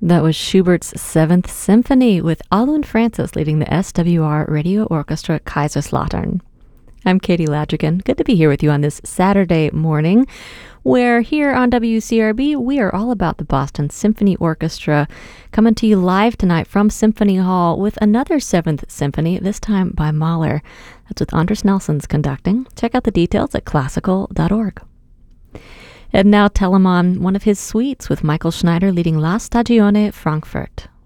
That was Schubert's Seventh Symphony with Alun Francis leading the SWR Radio Orchestra Kaiserslautern. I'm Katie Ladrigan. Good to be here with you on this Saturday morning, where here on WCRB, we are all about the Boston Symphony Orchestra, coming to you live tonight from Symphony Hall with another Seventh Symphony, this time by Mahler. That's with Andris Nelsons conducting. Check out the details at classical.org. And now Telemann, one of his suites with Michael Schneider leading La Stagione Frankfurt.